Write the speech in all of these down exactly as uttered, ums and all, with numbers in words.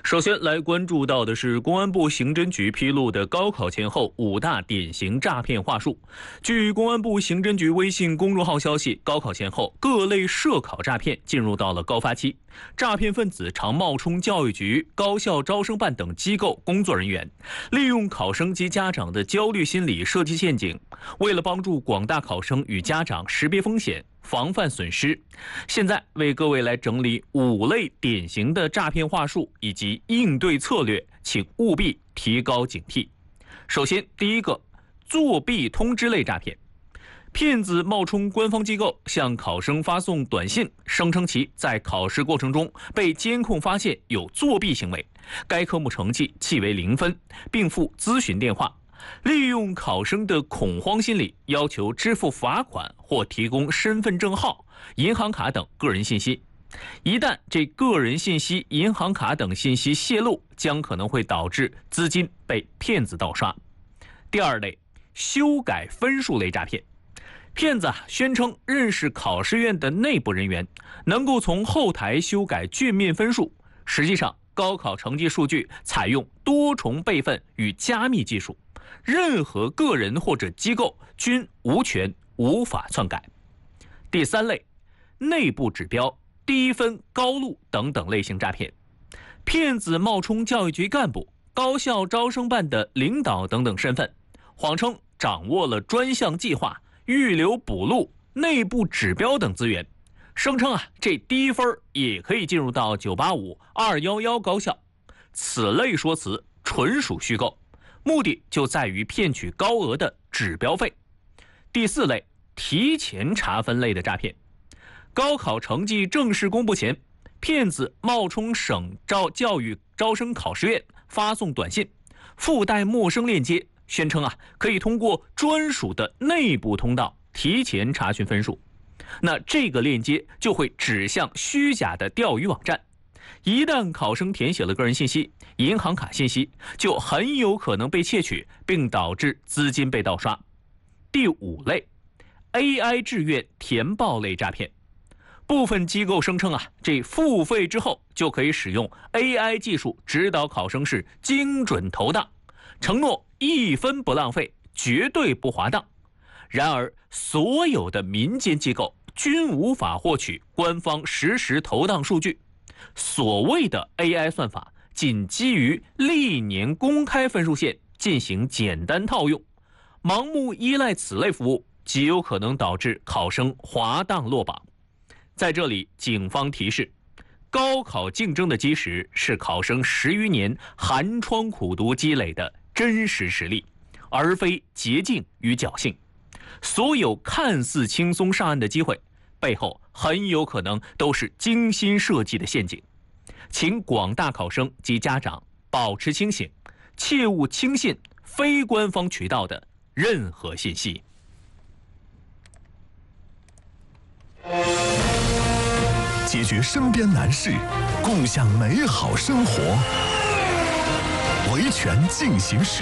首先来关注到的是公安部刑侦局披露的高考前后五大典型诈骗话术。据公安部刑侦局微信公众号消息，高考前后各类涉考诈骗进入到了高发期，诈骗分子常冒充教育局、高校招生办等机构工作人员，利用考生及家长的焦虑心理设计陷阱。为了帮助广大考生与家长识别风险，防范损失，现在为各位来整理五类典型的诈骗话术以及应对策略，请务必提高警惕。首先，第一个，作弊通知类诈骗。骗子冒充官方机构向考生发送短信，声称其在考试过程中被监控发现有作弊行为，该科目成绩记为零分，并附咨询电话。利用考生的恐慌心理，要求支付罚款或提供身份证号、银行卡等个人信息。一旦这个人信息、银行卡等信息泄露，将可能会导致资金被骗子盗刷。第二类，修改分数类诈骗。骗子啊宣称认识考试院的内部人员，能够从后台修改卷面分数。实际上，高考成绩数据采用多重备份与加密技术，任何个人或者机构均无权无法篡改。第三类，内部指标、低分、高录等等类型诈骗。骗子冒充教育局干部、高校招生办的领导等等身份，谎称掌握了专项计划、预留补录、内部指标等资源，声称啊这低分也可以进入到九八五、二一一高校。此类说辞纯属虚构，目的就在于骗取高额的指标费。第四类，提前查分类的诈骗。高考成绩正式公布前，骗子冒充省招教育招生考试院发送短信，附带陌生链接，宣称啊可以通过专属的内部通道提前查询分数。那这个链接就会指向虚假的钓鱼网站，一旦考生填写了个人信息、银行卡信息，就很有可能被窃取，并导致资金被盗刷。第五类， A I 志愿填报类诈骗。部分机构声称啊，这付费之后就可以使用 A I 技术指导考生是精准投档，承诺一分不浪费，绝对不滑档。然而，所有的民间机构均无法获取官方实时投档数据。所谓的 A I 算法仅基于历年公开分数线进行简单套用，盲目依赖此类服务，极有可能导致考生滑档落榜。在这里，警方提示，高考竞争的基石是考生十余年寒窗苦读积累的真实实力，而非捷径与侥幸。所有看似轻松上岸的机会，背后很有可能都是精心设计的陷阱。请广大考生及家长保持清醒，切勿轻信非官方渠道的任何信息。 解决身边难事，共享美好生活。维权进行时。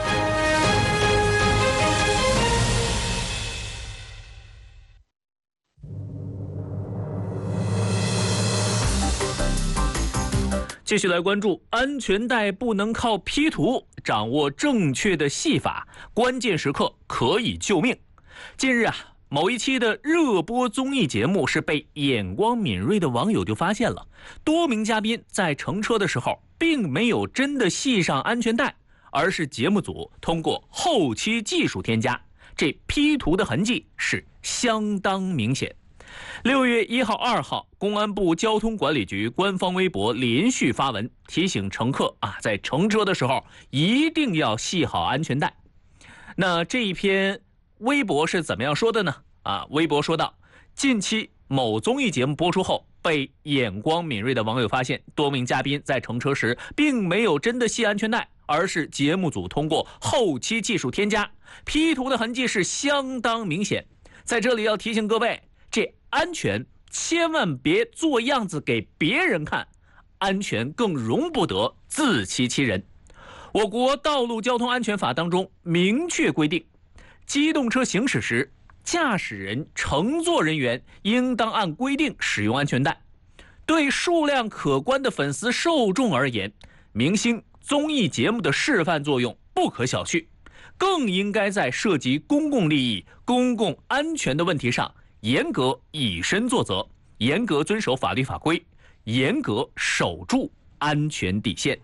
继续来关注安全带不能靠 P 图，掌握正确的系法，关键时刻可以救命。近日啊，某一期的热播综艺节目是被眼光敏锐的网友就发现了，多名嘉宾在乘车的时候并没有真的系上安全带，而是节目组通过后期技术添加，这 P 图的痕迹是相当明显。六月一号、二号，公安部交通管理局官方微博连续发文提醒乘客啊，在乘车的时候一定要系好安全带。那这一篇微博是怎么样说的呢？啊，微博说道，近期某综艺节目播出后，被眼光敏锐的网友发现，多名嘉宾在乘车时并没有真的系安全带，而是节目组通过后期技术添加，P图的痕迹是相当明显。在这里要提醒各位，这安全千万别做样子给别人看，安全更容不得自欺欺人。我国道路交通安全法当中明确规定，机动车行驶时，驾驶人、乘坐人员应当按规定使用安全带。 对数量可观的粉丝受众而言，明星综艺节目的示范作用不可小觑，更应该在涉及公共利益、公共安全的问题上严格以身作则，严格遵守法律法规，严格守住安全底线。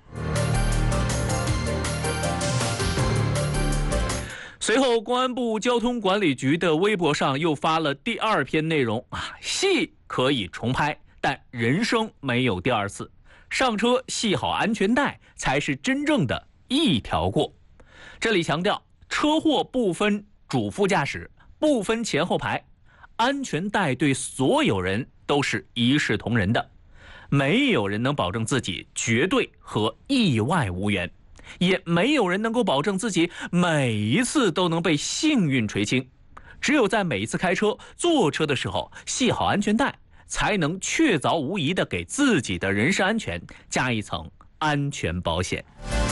随后，公安部交通管理局的微博上又发了第二篇内容啊，戏可以重拍，但人生没有第二次。上车系好安全带才是真正的一条过。这里强调，车祸不分主副驾驶，不分前后排，安全带对所有人都是一视同仁的，没有人能保证自己绝对和意外无缘。也没有人能够保证自己每一次都能被幸运垂青，只有在每一次开车、坐车的时候系好安全带，才能确凿无疑地给自己的人身安全加一层安全保险。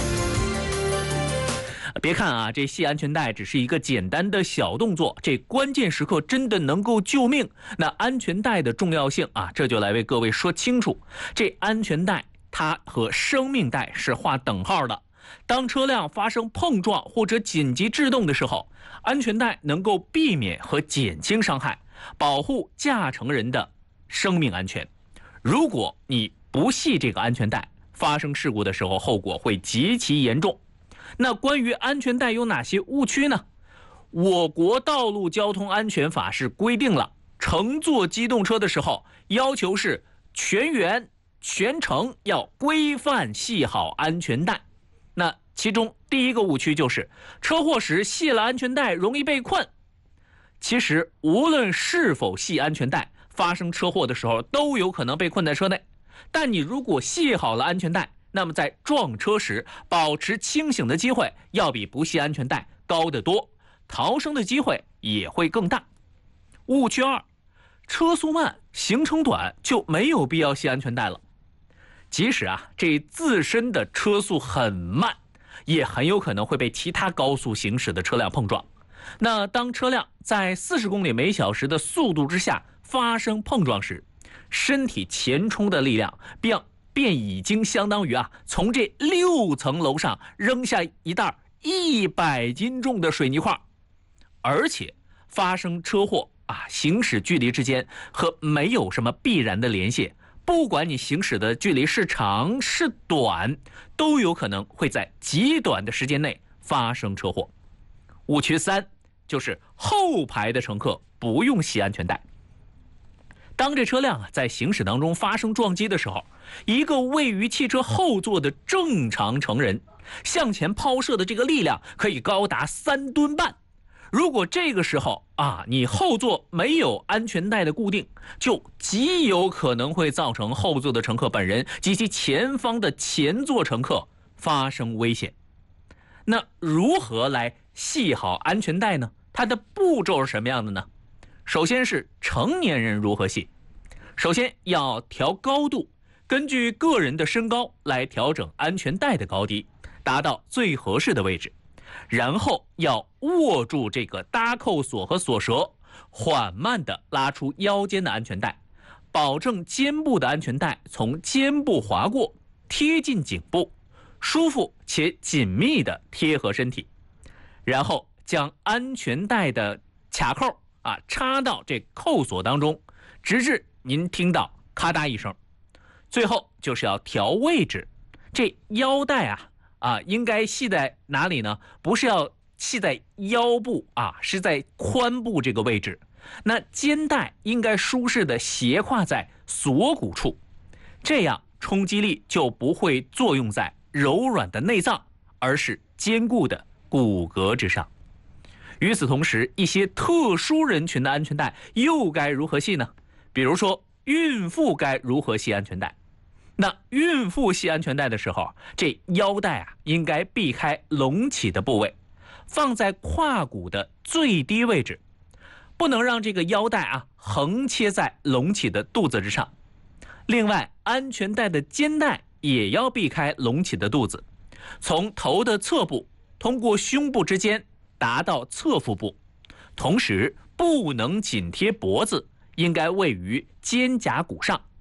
别看啊，这系安全带只是一个简单的小动作，这关键时刻真的能够救命。那安全带的重要性啊，这就来为各位说清楚。这安全带它和生命带是划等号的。当车辆发生碰撞或者紧急制动的时候，安全带能够避免和减轻伤害，保护驾乘人的生命安全。如果你不系这个安全带，发生事故的时候后果会极其严重。那关于安全带有哪些误区呢？我国道路交通安全法是规定了，乘坐机动车的时候要求是全员全程要规范系好安全带。那其中第一个误区就是车祸时系了安全带容易被困。其实无论是否系安全带，发生车祸的时候都有可能被困在车内。但你如果系好了安全带，那么在撞车时保持清醒的机会要比不系安全带高得多，逃生的机会也会更大。误区二，车速慢、行程短就没有必要系安全带了。即使啊，这自身的车速很慢，也很有可能会被其他高速行驶的车辆碰撞。那当车辆在四十公里每小时的速度之下发生碰撞时，身体前冲的力量便便已经相当于啊，从这六层楼上扔下一袋一百斤重的水泥块。而且发生车祸啊，行驶距离之间和没有什么必然的联系。不管你行驶的距离是长是短，都有可能会在极短的时间内发生车祸。误区三就是后排的乘客不用系安全带。当这车辆啊在行驶当中发生撞击的时候，一个位于汽车后座的正常成人向前抛射的这个力量可以高达三吨半。如果这个时候啊，你后座没有安全带的固定，就极有可能会造成后座的乘客本人及其前方的前座乘客发生危险。那如何来系好安全带呢？它的步骤是什么样的呢？首先是成年人如何系。首先要调高度，根据个人的身高来调整安全带的高低，达到最合适的位置。然后要握住这个搭扣锁和锁舌，缓慢地拉出腰间的安全带，保证肩部的安全带从肩部划过，贴近颈部，舒服且紧密地贴合身体。然后将安全带的卡扣啊插到这扣锁当中，直至您听到咔嗒一声。最后就是要调位置，这腰带啊啊，应该系在哪里呢？不是要系在腰部啊，是在髋部这个位置。那肩带应该舒适的斜挎在锁骨处，这样冲击力就不会作用在柔软的内脏，而是坚固的骨骼之上。与此同时，一些特殊人群的安全带又该如何系呢？比如说孕妇该如何系安全带？那孕妇系安全带的时候，这腰带啊应该避开隆起的部位，放在胯骨的最低位置，不能让这个腰带啊横切在隆起的肚子之上。另外，安全带的肩带也要避开隆起的肚子，从头的侧部通过胸部之间达到侧腹部，同时不能紧贴脖子，应该位于肩胛骨上。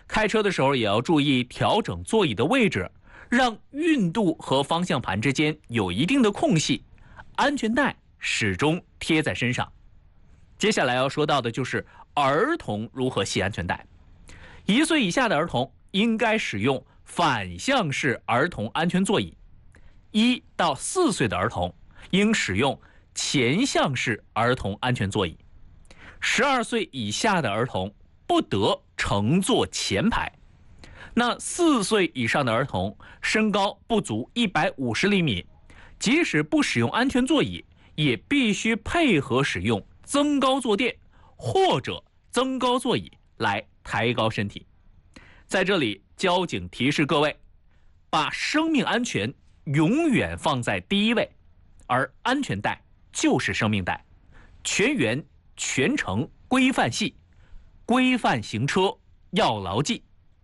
开车的时候也要注意调整座椅的位置，让孕肚和方向盘之间有一定的空隙，安全带始终贴在身上。接下来要说到的就是儿童如何系安全带。一岁以下的儿童应该使用反向式儿童安全座椅，一到四岁的儿童应使用前向式儿童安全座椅，十二岁以下的儿童不得乘坐前排。那四岁以上的儿童身高不足一百五十厘米，即使不使用安全座椅，也必须配合使用增高坐垫或者增高座椅来抬高身体。在这里，交警提示各位，把生命安全永远放在第一位，而安全带就是生命带，全员全程规范系，规范行车要牢记。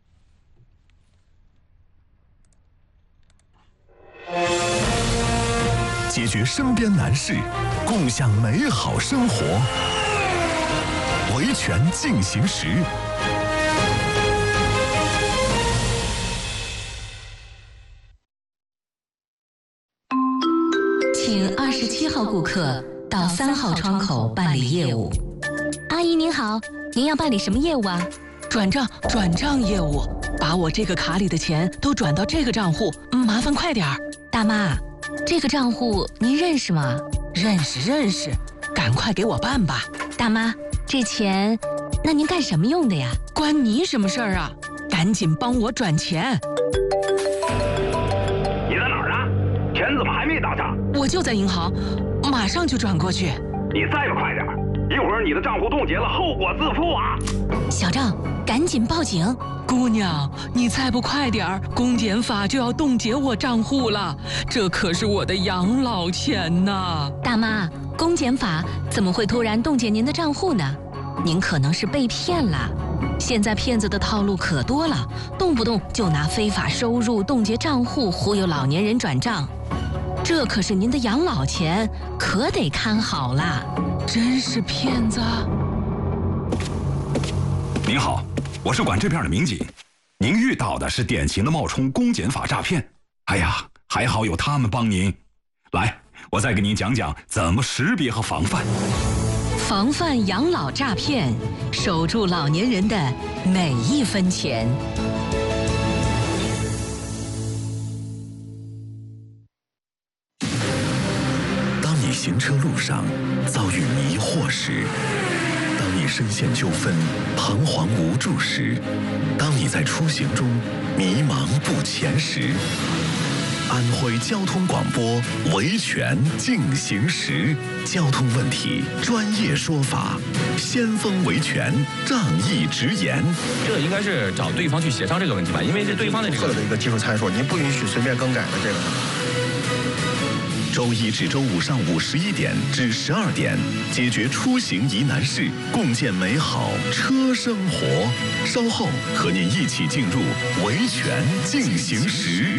解决身边难事，共享美好生活。维权进行时。 请二十七号顾客到三号窗口办理业务。 阿姨您好，您要办理什么业务啊？ 转账，转账业务，把我这个卡里的钱都转到这个账户，麻烦快点儿。 大妈，这个账户您认识吗？ 认识认识，赶快给我办吧。 大妈，这钱，那您干什么用的呀？ 关你什么事儿啊？赶紧帮我转钱。 你在哪儿啊？钱怎么还没打上？ 我就在银行，马上就转过去。 你再不快点，一会儿你的账户冻结了，后果自负啊！ 小张，赶紧报警！ 姑娘，你再不快点儿，公检法就要冻结我账户了，这可是我的养老钱呐！ 大妈，公检法怎么会突然冻结您的账户呢？您可能是被骗了。现在骗子的套路可多了，动不动就拿非法收入冻结账户忽悠老年人转账，这可是您的养老钱，可得看好了。 真是骗子！ 您好，我是管这片的民警，您遇到的是典型的冒充公检法诈骗。哎呀，还好有他们帮您。来，我再给您讲讲怎么识别和防范。 防范养老诈骗，守住老年人的每一分钱。 当你行车路上遭遇迷惑时，当你深陷纠纷彷徨无助时，当你在出行中迷茫不前时，安徽交通广播维权进行时，交通问题专业说法，先锋维权仗义直言。 这应该是找对方去协商这个问题吧，因为这对方的这个的一个技术参数，您不允许随便更改的这个。 周一至周五上午十一点至十二点，解决出行疑难事，共建美好车生活。稍后和您一起进入维权进行时。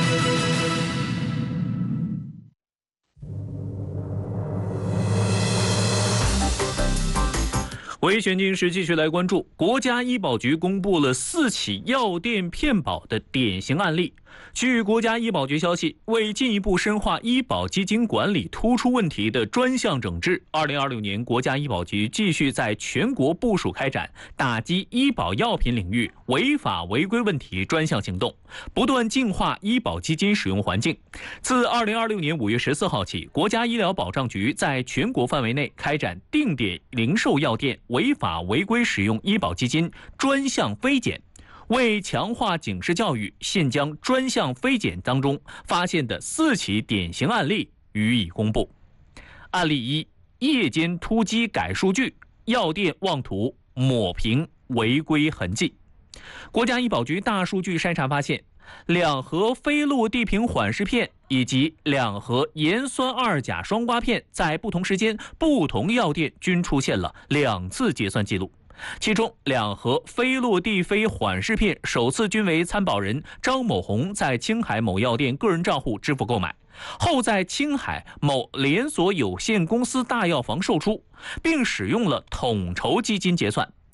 维权进行时继续来关注，国家医保局公布了四起药店骗保的典型案例。据国家医保局消息，为进一步深化医保基金管理突出问题的专项整治，二零二六年国家医保局继续在全国部署开展打击医保药品领域违法违规问题专项行动，不断净化医保基金使用环境。自二零二六年五月十四号起，国家医疗保障局在全国范围内开展定点零售药店违法违规使用医保基金专项非检。为强化警示教育，现将专项非检当中发现的四起典型案例予以公布。案例一：夜间突击改数据，药店妄图抹平违规痕迹。国家医保局大数据筛查发现，两盒飞鹿地平缓释片以及两盒盐酸二钾双胍片在不同时间、不同药店均出现了两次结算记录。其中两盒飞鹿地飞缓释片首次均为参保人张某红在青海某药店个人账户支付购买，后在青海某连锁有限公司大药房售出，并使用了统筹基金结算。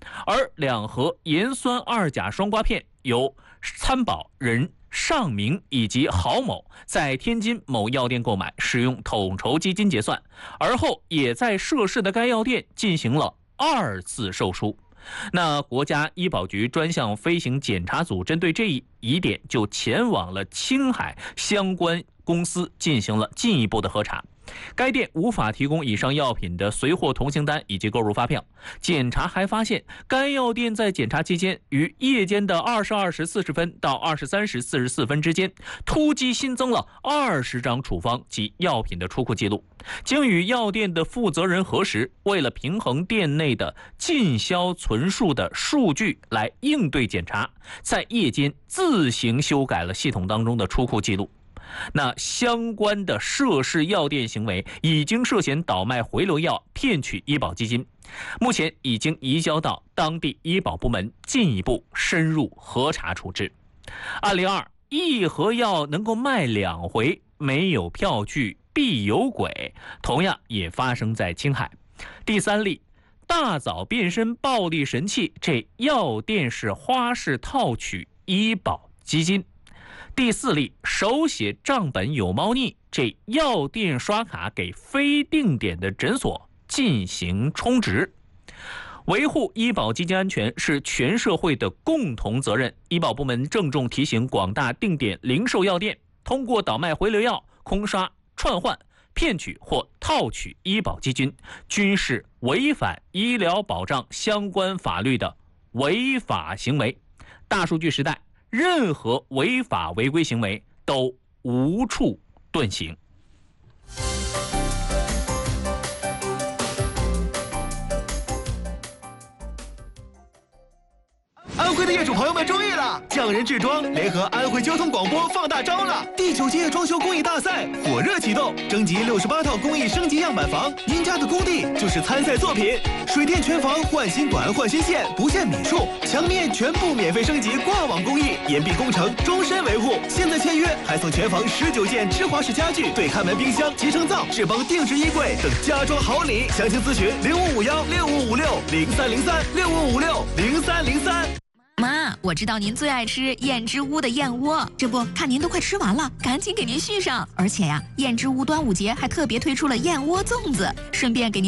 而两盒盐酸二甲双胍片由参保人尚明以及郝某在天津某药店购买，使用统筹基金结算，而后也在涉事的该药店进行了二次售出。那国家医保局专项飞行检查组针对这一疑点，就前往了青海相关公司进行了进一步的核查。该店无法提供以上药品的随货同行单以及购入发票。检查还发现，该药店在检查期间，于夜间的二十二时四十分到二十三时四十四分之间，突击新增了二十张处方及药品的出库记录。经与药店的负责人核实，为了平衡店内的进销存数的数据来应对检查，在夜间自行修改了系统当中的出库记录。那相关的涉事药店行为已经涉嫌倒卖回流药骗取医保基金，目前已经移交到当地医保部门进一步深入核查处置。案例二，一盒药能够卖两回，没有票据必有鬼，同样也发生在青海。第三例，大枣变身暴力神器，这药店是花式套取医保基金。第四例，手写账本有猫腻，这药店刷卡给非定点的诊所进行充值。维护医保基金安全是全社会的共同责任。医保部门郑重提醒广大定点零售药店，通过倒卖回流药、空刷、串换、骗取或套取医保基金，均是违反医疗保障相关法律的违法行为。大数据时代，任何违法违规行为都无处遁形。 安徽的业主朋友们注意了，匠人制装联合安徽交通广播放大招了！第九届装修工艺大赛火热启动，征集六十八套工艺升级样板房，您家的工地就是参赛作品。水电全房换新管换新线，不限米数，墙面全部免费升级挂网工艺，岩壁工程终身维护。现在签约还送全房十九件芝华士家具、对看门冰箱、集成灶、智邦定制衣柜等家装好礼。详情咨询零五五幺六五五六零三零三六五五六零三零三。 妈，我知道您最爱吃燕之屋的燕窝，这不看您都快吃完了，赶紧给您续上。而且呀，燕之屋端午节还特别推出了燕窝粽子，顺便给您